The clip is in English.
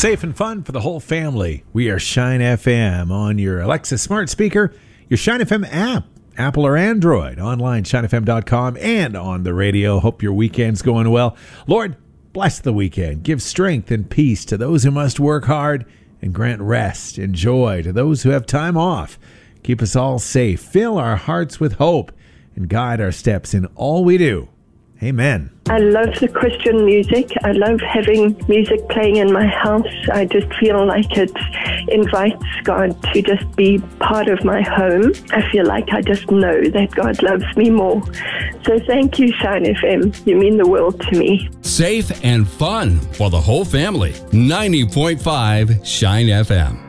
Safe and fun for the whole family. We are Shine FM on your Alexa smart speaker, your Shine FM app, Apple or Android, online, shinefm.com, and on the radio. Hope your weekend's going well. Lord, bless the weekend. Give strength and peace to those who must work hard, and grant rest and joy to those who have time off. Keep us all safe. Fill our hearts with hope and guide our steps in all we do. Amen. I love the Christian music. I love having music playing in my house. I just feel like it invites God to just be part of my home. I feel like I just know that God loves me more. So thank you, Shine FM. You mean the world to me. Safe and fun for the whole family. 90.5 Shine FM.